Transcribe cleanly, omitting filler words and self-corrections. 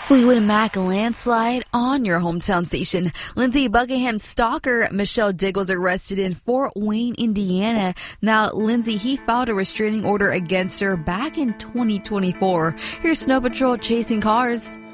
Fleetwood Mac landslide on your hometown station. Lindsey Buckingham stalker Michelle Diggles arrested in Fort Wayne, Indiana. Now, Lindsey, he filed a restraining order against her back in 2024. Here's Snow Patrol chasing cars.